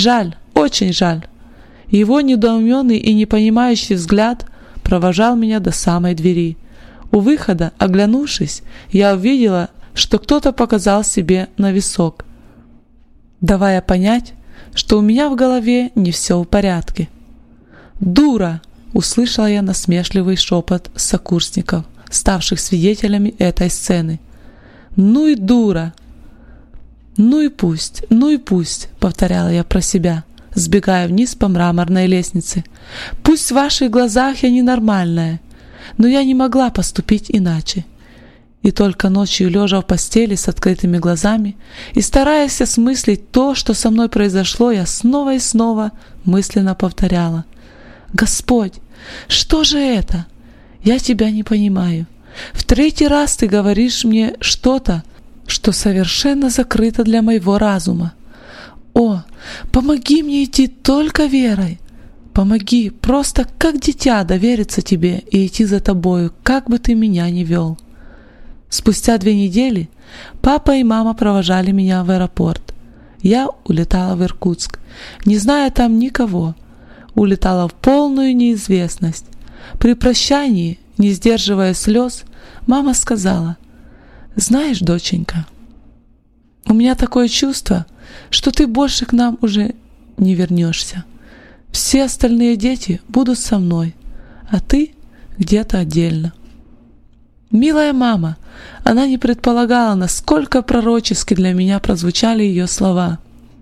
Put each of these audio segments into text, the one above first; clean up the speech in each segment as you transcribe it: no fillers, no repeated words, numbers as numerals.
Жаль, очень жаль». Его недоуменный и непонимающий взгляд провожал меня до самой двери. У выхода, оглянувшись, я увидела, что кто-то показал себе на висок, давая понять, что у меня в голове не все в порядке. «Дура!» — услышала я насмешливый шепот сокурсников, ставших свидетелями этой сцены. «Ну и дура!» ну и пусть», — повторяла я про себя, сбегая вниз по мраморной лестнице. «Пусть в ваших глазах я ненормальная, но я не могла поступить иначе». И только ночью, лежа в постели с открытыми глазами и стараясь осмыслить то, что со мной произошло, я снова и снова мысленно повторяла: «Господь, что же это? Я тебя не понимаю. В третий раз ты говоришь мне что-то, что совершенно закрыто для моего разума. О, помоги мне идти только верой. Помоги просто как дитя довериться тебе и идти за тобою, как бы ты меня ни вел». Спустя 2 недели папа и мама провожали меня в аэропорт. Я улетала в Иркутск, не зная там никого. Улетала в полную неизвестность. При прощании, не сдерживая слез, мама сказала: «Знаешь, доченька, у меня такое чувство, что ты больше к нам уже не вернешься. Все остальные дети будут со мной, а ты где-то отдельно». Милая мама, она не предполагала, насколько пророчески для меня прозвучали ее слова.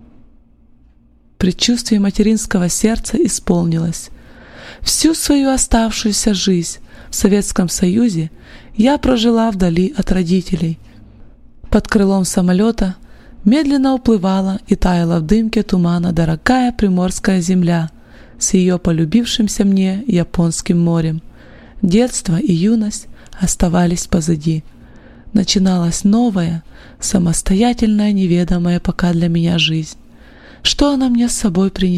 Предчувствие материнского сердца исполнилось. Всю свою оставшуюся жизнь в Советском Союзе я прожила вдали от родителей. Под крылом самолета медленно уплывала и таяла в дымке тумана дорогая приморская земля с ее полюбившимся мне Японским морем. Детство и юность оставались позади. Начиналась новая, самостоятельная, неведомая пока для меня жизнь. Что она мне с собой принесет?